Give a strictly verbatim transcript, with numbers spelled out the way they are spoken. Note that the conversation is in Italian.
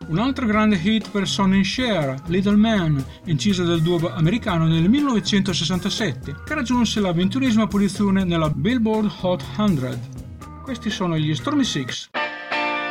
Un altro grande hit per Sonny and Cher, Little Man, incisa dal duo americano nel millenovecentosessantasette, che raggiunse la ventunesima posizione nella Billboard Hot cento. Questi sono gli Stormy Six.